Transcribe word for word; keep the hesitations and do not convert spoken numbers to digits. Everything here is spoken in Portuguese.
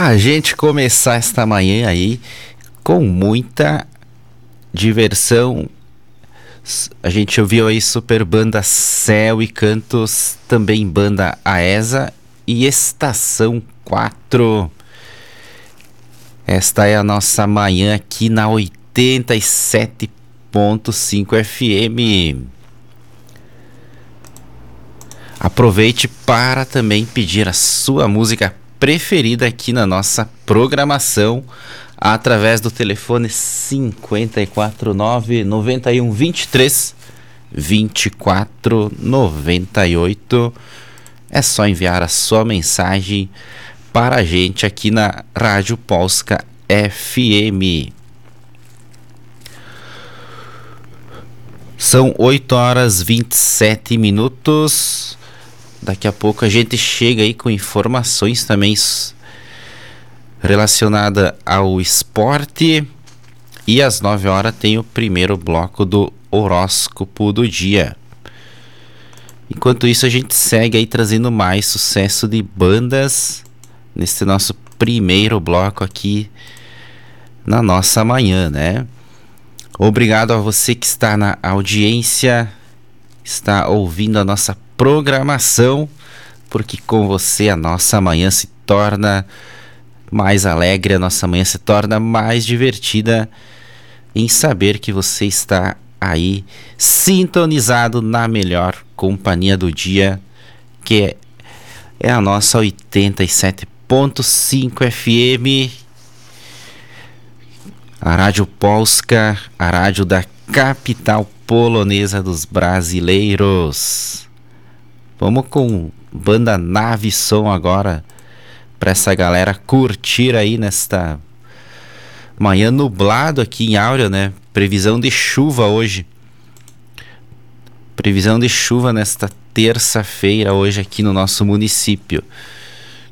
Pra gente começar esta manhã aí com muita diversão. A gente ouviu aí super banda Céu e Cantos, também banda Aesa e Estação quatro. Esta é a nossa manhã aqui na oitenta e sete ponto cinco F M. Aproveite para também pedir a sua música preferida aqui na nossa programação através do telefone cinco quatro nove, nove um, dois três, vinte e quatro noventa e oito. É só enviar a sua mensagem para a gente aqui na Rádio Polska F M. São oito horas e vinte e sete minutos. Daqui a pouco a gente chega aí com informações também relacionadas ao esporte. E às nove horas tem o primeiro bloco do horóscopo do dia. Enquanto isso, a gente segue aí trazendo mais sucesso de bandas nesse nosso primeiro bloco aqui na nossa manhã, né? Obrigado a você que está na audiência, está ouvindo a nossa programação, porque com você a nossa manhã se torna mais alegre, a nossa manhã se torna mais divertida em saber que você está aí sintonizado na melhor companhia do dia, que é, é a nossa oitenta e sete ponto cinco F M, a Rádio Polska, a rádio da capital polonesa dos brasileiros. Vamos com banda Nave Som agora, para essa galera curtir aí nesta manhã nublado aqui em Áurea, né? Previsão de chuva hoje. Previsão de chuva nesta terça-feira hoje aqui no nosso município.